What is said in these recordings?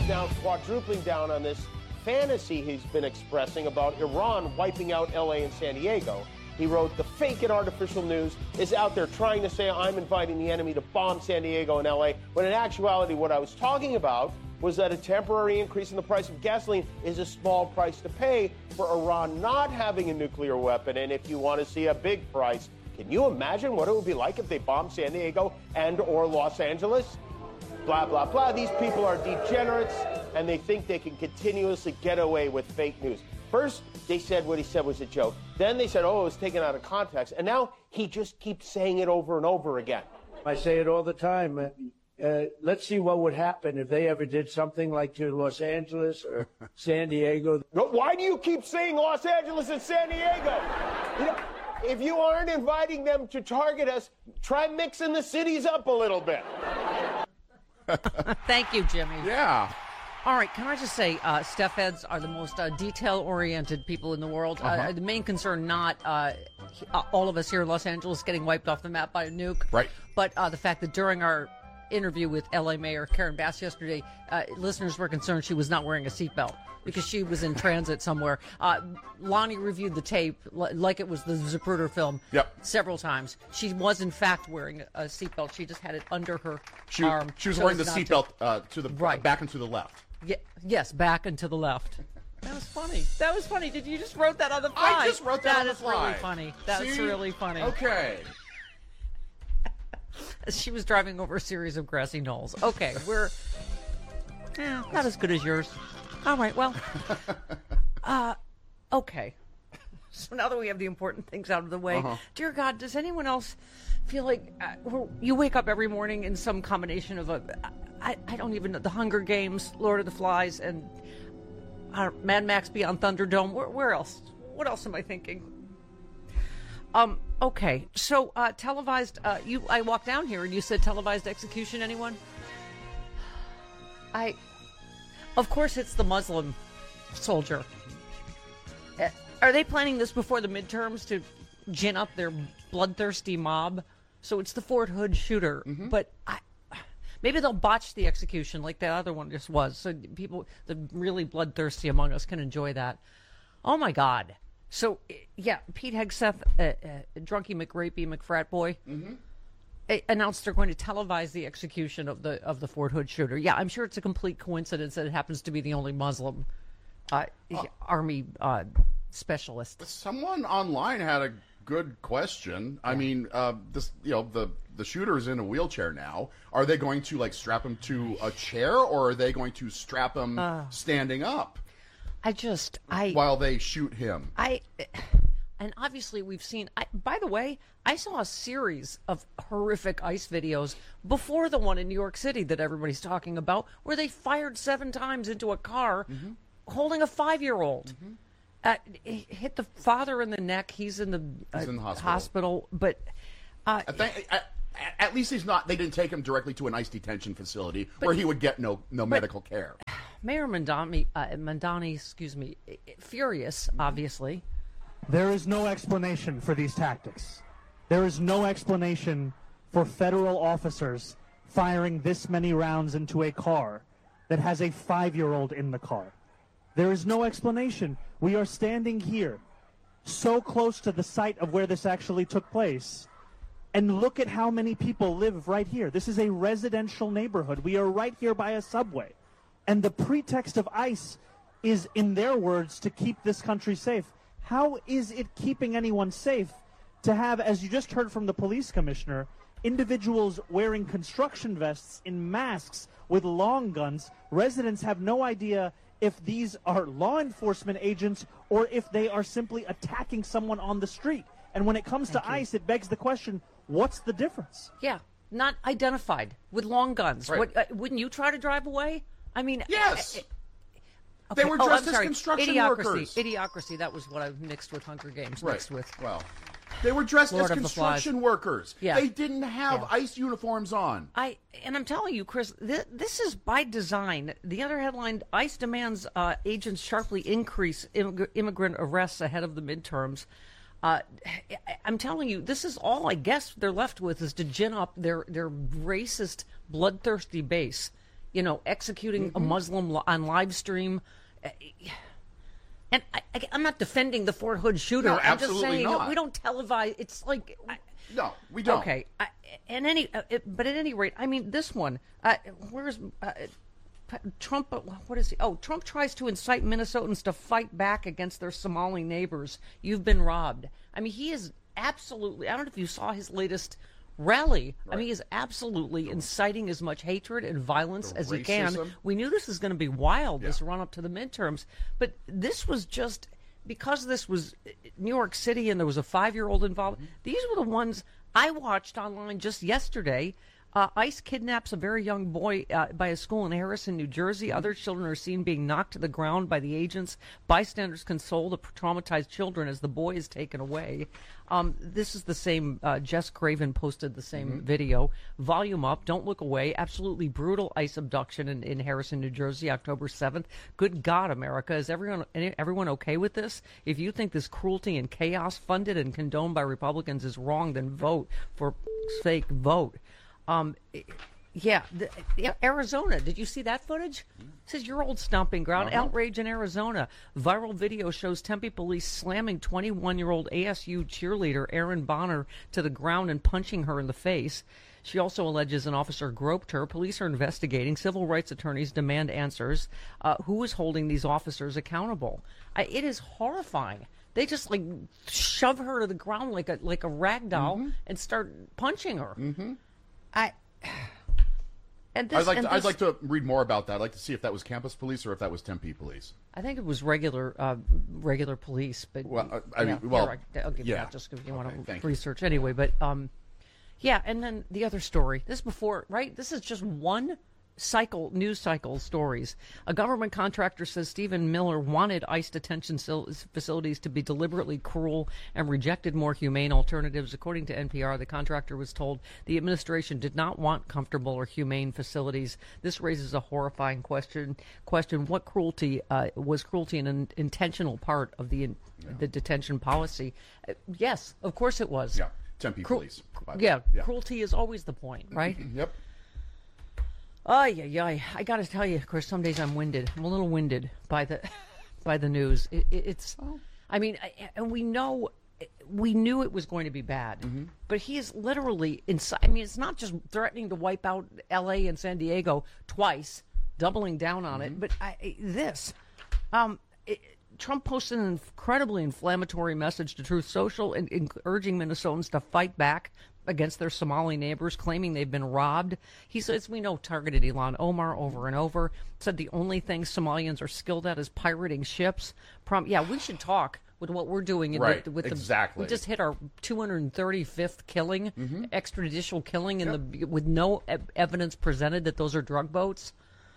now quadrupling down on this fantasy he's been expressing about Iran wiping out L.A. and San Diego. He wrote, the fake and artificial news is out there trying to say I'm inviting the enemy to bomb San Diego and L.A., when in actuality what I was talking about was that a temporary increase in the price of gasoline is a small price to pay for Iran not having a nuclear weapon. And if you want to see a big price, can you imagine what it would be like if they bombed San Diego and or Los Angeles? Blah, blah, blah. These people are degenerates, and they think they can continuously get away with fake news. First, they said what he said was a joke. Then they said, oh, it was taken out of context. And now he just keeps saying it over and over again. I say it all the time. Let's see what would happen if they ever did something like to Los Angeles or San Diego. Why do you keep saying Los Angeles and San Diego? You know, if you aren't inviting them to target us, try mixing the cities up a little bit. Thank you, Jimmy. Yeah. All right, can I just say, Steph heads are the most detail-oriented people in the world. The main concern, not all of us here in Los Angeles getting wiped off the map by a nuke, right? But the fact that during our interview with L.A. Mayor Karen Bass yesterday, listeners were concerned she was not wearing a seatbelt because she was in transit somewhere. Lonnie reviewed the tape like it was the Zapruder film several times. She was, in fact, wearing a seatbelt. She just had it under her arm. She was wearing the seatbelt to the back and to the left. Yes, back and to the left. That was funny. That was funny. Did you just wrote that on the fly? I just wrote that on the fly. That is really funny. That's really funny. Okay. She was driving over a series of grassy knolls. Okay, we're not as good as yours. All right, well, okay. So now that we have the important things out of the way, dear God, does anyone else feel like you wake up every morning in some combination of I don't even know, the Hunger Games, Lord of the Flies, and Mad Max Beyond Thunderdome? Where else? What else am I thinking? Okay, so televised. I walked down here and you said televised execution. Anyone? Of course, it's the Muslim soldier. Are they planning this before the midterms to gin up their bloodthirsty mob? So it's the Fort Hood shooter, but maybe they'll botch the execution like that other one just was, so people, the really bloodthirsty among us, can enjoy that. Oh my God! So yeah, Pete Hegseth, Drunky McRapey McFrat Boy, announced they're going to televise the execution of the Fort Hood shooter. Yeah, I'm sure it's a complete coincidence that it happens to be the only Muslim army specialist. Someone online had a good question. I mean, the shooter's in a wheelchair now. Are they going to strap him to a chair, or are they going to strap him standing up? While they shoot him. And obviously we've seen, by the way, I saw a series of horrific ICE videos before the one in New York City that everybody's talking about, where they fired 7 times into a car holding a 5-year-old. Hit the father in the neck. He's in the hospital. But at least he's not. They didn't take him directly to an ICE detention facility where he would get no medical care. Mayor Mandani, furious, obviously. There is no explanation for these tactics. There is no explanation for federal officers firing this many rounds into a car that has a 5-year-old in the car. There is no explanation. We are standing here, so close to the site of where this actually took place, and look at how many people live right here. This is a residential neighborhood. We are right here by a subway. And the pretext of ICE is, in their words, to keep this country safe. How is it keeping anyone safe to have, as you just heard from the police commissioner, individuals wearing construction vests in masks with long guns? Residents have no idea if these are law enforcement agents or if they are simply attacking someone on the street. And when it comes to ICE, it begs the question, what's the difference? Yeah, not identified with long guns. Right. Wouldn't you try to drive away? I mean, yes. Okay. They were dressed as construction workers. Idiocracy, that was what I mixed with Hunger Games. Right. Mixed with. Well, they were dressed Lord as construction workers. Yeah. They didn't have ICE uniforms on. And I'm telling you, Chris, this is by design. The other headline, ICE demands agents sharply increase immigrant arrests ahead of the midterms. I'm telling you, this is all I guess they're left with is to gin up their racist, bloodthirsty base. executing a Muslim on live stream. And I'm not defending the Fort Hood shooter. No, I'm just saying not. we don't televise. It's like no, we don't. Okay, but at any rate, I mean this one. Where's Trump? What is he? Oh, Trump tries to incite Minnesotans to fight back against their Somali neighbors. You've been robbed. I mean, he is absolutely. I don't know if you saw his latest rally. Right. I mean, he is absolutely inciting as much hatred and violence as he can. We knew this was going to be wild, this run up to the midterms, but this was just because this was New York City and there was a 5-year-old involved. These were the ones I watched online just yesterday. ICE kidnaps a very young boy by a school in Harrison, New Jersey. Other children are seen being knocked to the ground by the agents. Bystanders console the traumatized children as the boy is taken away. This is the same. Jess Craven posted the same video. Volume up. Don't look away. Absolutely brutal ICE abduction in Harrison, New Jersey, October 7th. Good God, America. Is everyone okay with this? If you think this cruelty and chaos funded and condoned by Republicans is wrong, then vote for fake vote. Arizona. Did you see that footage? This is your old stomping ground. Outrage in Arizona. Viral video shows Tempe police slamming 21-year-old ASU cheerleader Erin Bonner to the ground and punching her in the face. She also alleges an officer groped her. Police are investigating. Civil rights attorneys demand answers. Who is holding these officers accountable? It is horrifying. They just shove her to the ground like a rag doll and start punching her. I'd like to read more about that. I'd like to see if that was campus police or if that was Tempe police. I think it was regular police, but I'll give you that just if you want to research anyway. But and then the other story. This before, right? This is just one news cycle stories. A government contractor says Stephen Miller wanted ICE detention facilities to be deliberately cruel and rejected more humane alternatives. According to NPR, the contractor was told the administration did not want comfortable or humane facilities. This raises a horrifying question. What cruelty was cruelty an intentional part of the detention policy? Yes, of course it was. Yeah, Tempe police. Cruelty is always the point, right? Yep. I got to tell you, Chris, some days I'm winded. I'm a little winded by the news. I mean, and we knew it was going to be bad, but he is literally inside. I mean, it's not just threatening to wipe out L.A. and San Diego twice, doubling down on it, but Trump posted an incredibly inflammatory message to Truth Social and urging Minnesotans to fight back against their Somali neighbors, claiming they've been robbed. He says, we know, targeted Ilhan Omar over and over, said the only thing Somalians are skilled at is pirating ships. We should talk with what we're doing. Exactly. We just hit our 235th killing, extrajudicial killing, with no evidence presented that those are drug boats.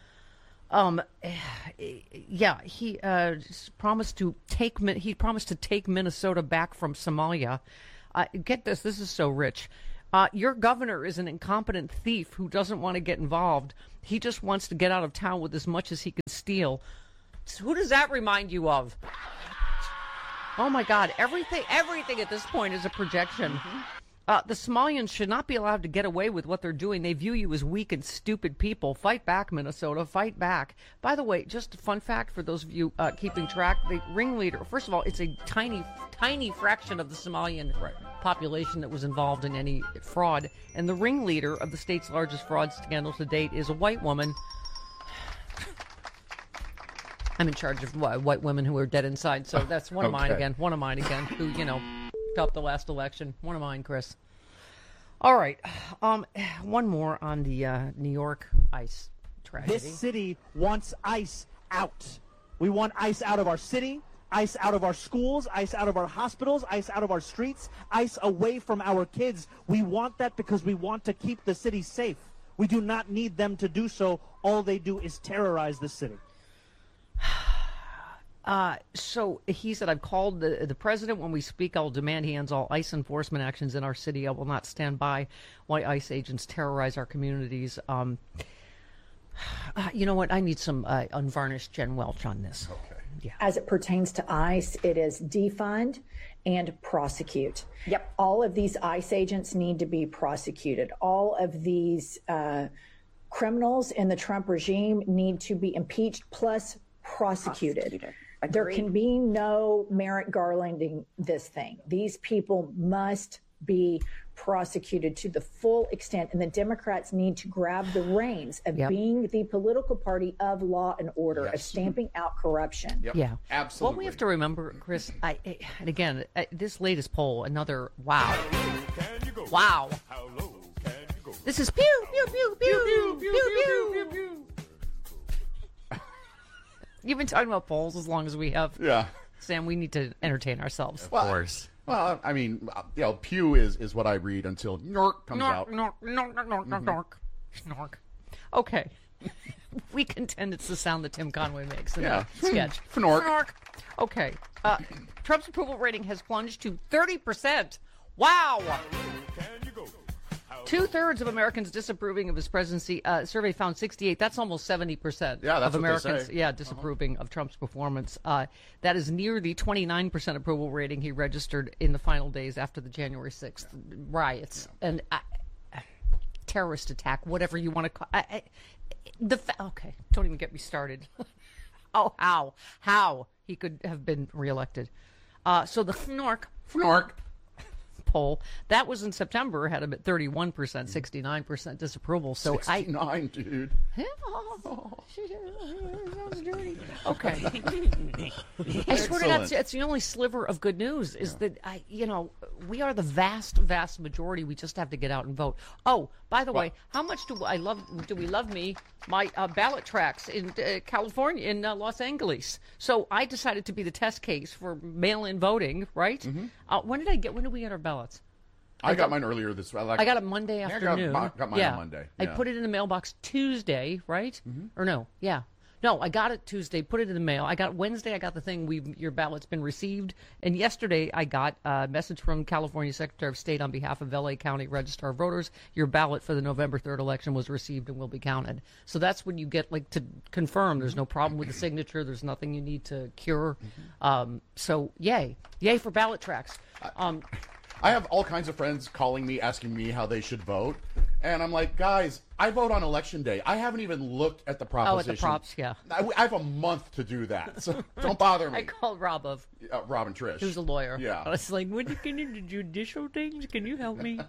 He promised to take Minnesota back from Somalia. Get this is so rich. Your governor is an incompetent thief who doesn't want to get involved. He just wants to get out of town with as much as he can steal. Who does that remind you of? Oh my God, everything at this point is a projection. The Somalians should not be allowed to get away with what they're doing. They view you as weak and stupid people. Fight back, Minnesota. Fight back. By the way, just a fun fact for those of you keeping track, the ringleader, first of all, it's a tiny, tiny fraction of the Somalian population that was involved in any fraud. And the ringleader of the state's largest fraud scandal to date is a white woman. I'm in charge of white women who are dead inside, so that's one of mine again. One of mine again, who, up the last election. One of mine, Chris. All right. One more on the New York ICE tragedy. This city wants ICE out. We want ICE out of our city, ICE out of our schools, ICE out of our hospitals, ICE out of our streets, ICE away from our kids. We want that because we want to keep the city safe. We do not need them to do so. All they do is terrorize the city. So he said, I've called the president. When we speak, I'll demand he ends all ICE enforcement actions in our city. I will not stand by while ICE agents terrorize our communities. You know what? I need some unvarnished Jen Welch on this. Okay. Yeah. As it pertains to ICE, it is defund and prosecute. Yep. All of these ICE agents need to be prosecuted. All of these Criminals in the Trump regime need to be impeached plus prosecuted. There can be no Merrick Garlanding this thing. These people must be prosecuted to the full extent, and the Democrats need to grab the reins of being the political party of law and order, of stamping out corruption. Yeah, absolutely. What we have to remember, Chris, and again, this latest poll, another wow. This is pew, pew, pew, pew, pew, pew, pew, pew. You've been talking about polls as long as we have. Yeah. Sam, we need to entertain ourselves. Of course. Well, I mean, Pew is what I read until Nork comes out. Snork. Okay. We contend it's the sound that Tim Conway makes in the sketch. Snork. Okay. Trump's approval rating has plunged to 30%. Wow. 2/3 of Americans disapproving of his presidency. Survey found 68. That's almost 70% that's of what Americans. they say. Yeah, disapproving of Trump's performance. That is near the 29% approval rating he registered in the final days after the January 6th riots and terrorist attack, whatever you want to call. Okay, don't even get me started. Oh, how he could have been reelected. So the Snork poll that was in September had him at 31%, 69% disapproval. So 69, dude. Sounds dirty. Okay. I swear to God, it's the only sliver of good news is that we are the vast majority. We just have to get out and vote. Oh, by the way, how much do we love me? My ballot tracks in California, in Los Angeles. So I decided to be the test case for mail-in voting. Right? Mm-hmm. When did we get our ballots? I got mine earlier this week. I got it Monday afternoon. I got mine on Monday. Yeah. I put it in the mailbox Tuesday, right? Mm-hmm. Or no? Yeah. No, I got it Tuesday, put it in the mail. I got Wednesday, I got the thing, your ballot's been received. And yesterday, I got a message from California Secretary of State on behalf of L.A. County Registrar of Voters. Your ballot for the November 3rd election was received and will be counted. So that's when you get, to confirm there's no problem with the signature. There's nothing you need to cure. So, yay. Yay for ballot tracks. I have all kinds of friends calling me, asking me how they should vote. And I'm like, guys, I vote on Election Day. I haven't even looked at the proposition. Oh, at the props, yeah. I have a month to do that, so don't bother me. I called Rob and Trish. Who's a lawyer. Yeah. I was like, when you get into judicial things, can you help me?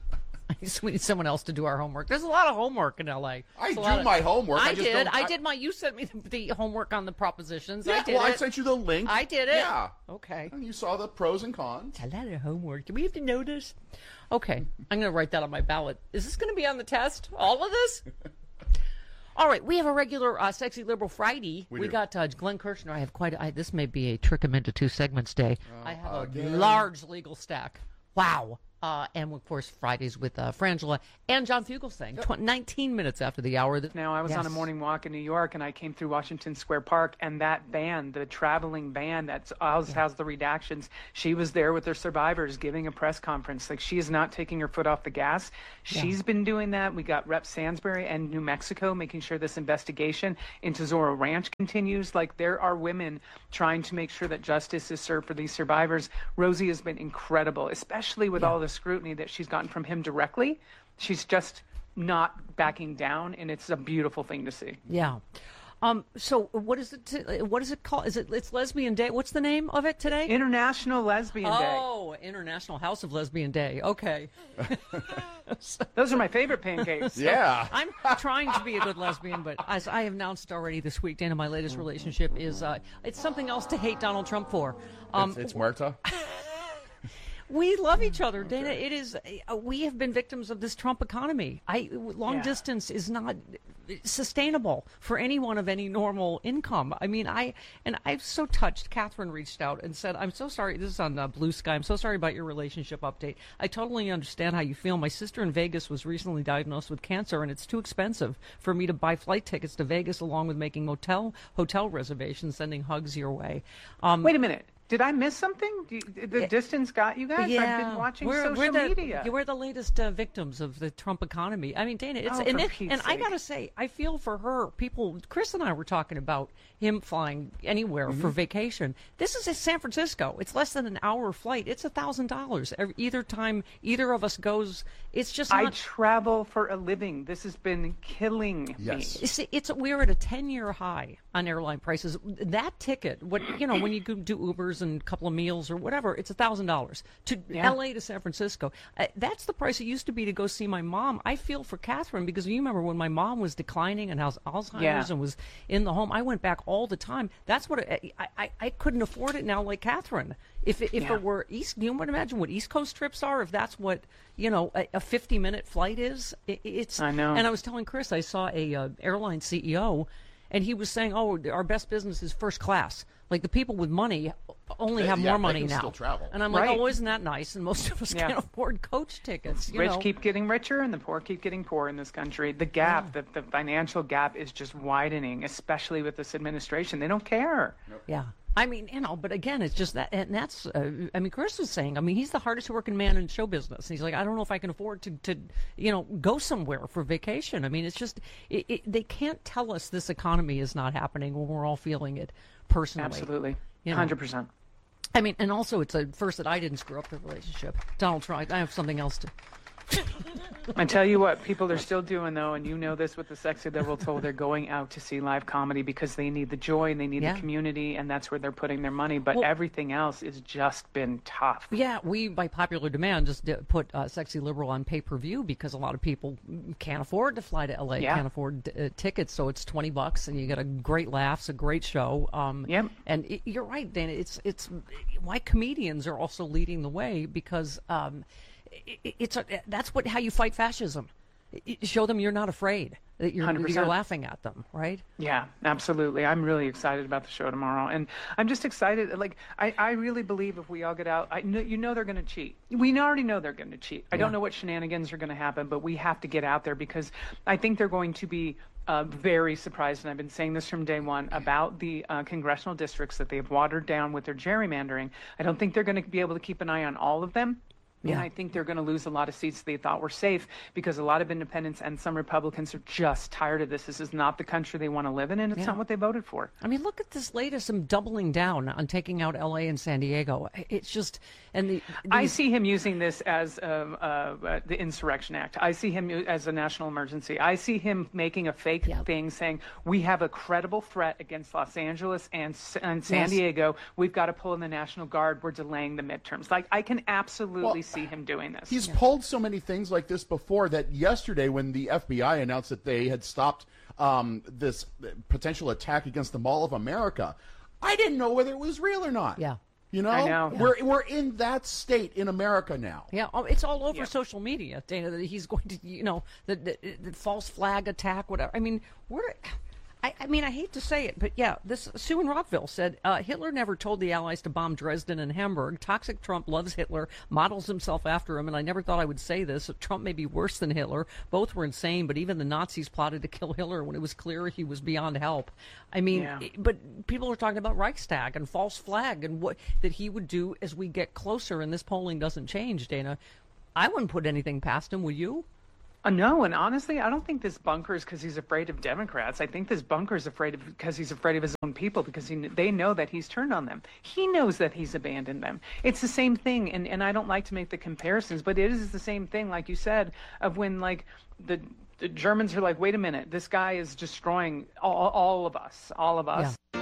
We need someone else to do our homework. There's a lot of homework in L.A. I do my homework. I did my. You sent me the homework on the propositions. Yeah, I did I sent you the link. I did it. Yeah. Okay. And you saw the pros and cons. It's a lot of homework. Do we have to know this? Okay. I'm going to write that on my ballot. Is this going to be on the test? All of this? All right. We have a regular Sexy Liberal Friday. We got Glenn Kirshner. I have this may be a trick him into two segments day. I have a large legal stack. Wow. And, of course, Fridays with Frangela and John Fugelsang, 19 minutes after the hour. Now, I was on a morning walk in New York, and I came through Washington Square Park, and that band, the traveling band that has the redactions, she was there with her survivors giving a press conference. Like, she is not taking her foot off the gas. She's been doing that. We got Rep. Sansbury and New Mexico making sure this investigation into Zorro Ranch continues. Like, there are women trying to make sure that justice is served for these survivors. Rosie has been incredible, especially with all the scrutiny that she's gotten from him directly. She's just not backing down, and it's a beautiful thing to see. Yeah. So what is it? What is it called? It's Lesbian Day? What's the name of it today? International Lesbian Day. Oh, International House of Lesbian Day. Okay. Those are my favorite pancakes. Yeah. I'm trying to be a good lesbian, but as I have announced already this week, Dana, my latest relationship is it's something else to hate Donald Trump for. It's Muerta. We love each other, Dana. It is. We have been victims of this Trump economy. Long distance is not sustainable for anyone of any normal income. I mean, I'm so touched. Catherine reached out and said, "I'm so sorry." This is on Blue Sky. I'm so sorry about your relationship update. I totally understand how you feel. My sister in Vegas was recently diagnosed with cancer, and it's too expensive for me to buy flight tickets to Vegas, along with making hotel reservations. Sending hugs your way. Wait a minute. Did I miss something? The distance got you guys? Yeah. I've been watching social media. We're the latest victims of the Trump economy. I mean, Dana, and I gotta say, I feel for her. Chris and I were talking about him flying anywhere for vacation. This is San Francisco. It's less than an hour flight. It's $1,000 either time either of us goes. It's just I not. travel for a living. This has been killing me. You see, we're at a 10-year high on airline prices. That ticket, when you do Ubers and a couple of meals or whatever, it's $1,000 to L.A. to San Francisco. That's the price it used to be to go see my mom. I feel for Catherine because you remember when my mom was declining and has Alzheimer's and was in the home. I went back all the time. That's what I couldn't afford it now, like Catherine. If it were East, you would imagine what East Coast trips are. If that's what a 50-minute flight is, it's. I know. And I was telling Chris, I saw a airline CEO, and he was saying, "Oh, our best business is first class. Like the people with money only have more money now." Still travel. And I'm like, "Oh, isn't that nice?" And most of us can't afford coach tickets. Rich keep getting richer, and the poor keep getting poor in this country. The gap, the financial gap, is just widening, especially with this administration. They don't care. Yeah. I mean, but again, it's just that, and that's, Chris was saying, he's the hardest working man in show business. And he's like, I don't know if I can afford to go somewhere for vacation. I mean, it's just, they can't tell us this economy is not happening when we're all feeling it personally. Absolutely. 100%. I mean, and also it's first that I didn't screw up the relationship. Donald Trump, I have something else to. I tell you what, people are still doing, though, and you know this with the Sexy Liberal told, they're going out to see live comedy because they need the joy and they need the community, and that's where they're putting their money. But everything else has just been tough. Yeah, we, by popular demand, just put Sexy Liberal on pay-per-view because a lot of people can't afford to fly to L.A., can't afford tickets, so it's $20, and you get a great laughs, a great show. And you're right, Dana, it's why comedians are also leading the way because that's how you fight fascism. Show them you're not afraid, that you're laughing at them, right? Yeah, absolutely. I'm really excited about the show tomorrow, and I'm just excited. Like I really believe if we all get out, they're going to cheat. We already know they're going to cheat. I don't know what shenanigans are going to happen, but we have to get out there because I think they're going to be very surprised, and I've been saying this from day one, about the congressional districts that they've watered down with their gerrymandering. I don't think they're going to be able to keep an eye on all of them. And I think they're going to lose a lot of seats they thought were safe because a lot of independents and some Republicans are just tired of this. This is not the country they want to live in, and it's not what they voted for. I mean, look at this latest, him doubling down on taking out L.A. and San Diego. It's just, I see him using this as the Insurrection Act. I see him as a national emergency. I see him making a fake thing saying, we have a credible threat against Los Angeles and San Diego. We've got to pull in the National Guard. We're delaying the midterms. Like, I can absolutely see him doing this. He's pulled so many things like this before that yesterday when the FBI announced that they had stopped this potential attack against the Mall of America, I didn't know whether it was real or not. Yeah. You know, I know. We're in that state in America now. Yeah, it's all over social media, Dana, that he's going to, the false flag attack, whatever. I mean, I hate to say it, but Sue in Rockville said, Hitler never told the Allies to bomb Dresden and Hamburg. Toxic Trump loves Hitler, models himself after him, and I never thought I would say this. Trump may be worse than Hitler. Both were insane, but even the Nazis plotted to kill Hitler when it was clear he was beyond help. I mean, but people are talking about Reichstag and false flag and what that he would do as we get closer and this polling doesn't change, Dana. I wouldn't put anything past him, would you? No, and honestly, I don't think this bunker is because he's afraid of Democrats. I think this bunker is because he's afraid of his own people because they know that he's turned on them. He knows that he's abandoned them. It's the same thing, and I don't like to make the comparisons, but it is the same thing, like you said, of when like the Germans are like, wait a minute, this guy is destroying all of us.